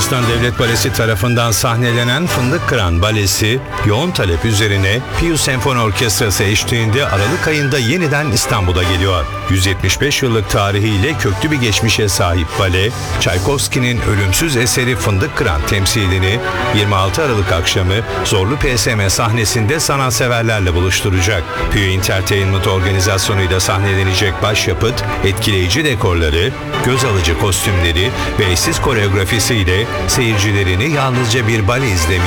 Yunanistan Devlet Balesi tarafından sahnelenen Fındık Kıran Balesi, yoğun talep üzerine Pius Senfoni Orkestrası eşliğinde Aralık ayında yeniden İstanbul'a geliyor. 175 yıllık tarihiyle köklü bir geçmişe sahip bale, Çaykovski'nin ölümsüz eseri Fındık Kıran temsilini 26 Aralık akşamı Zorlu PSM sahnesinde sanatseverlerle buluşturacak. Pio Entertainment organizasyonuyla sahnelenecek başyapıt, etkileyici dekorları, göz alıcı kostümleri ve eşsiz koreografisiyle seyircilerini yalnızca bir bale izlemeye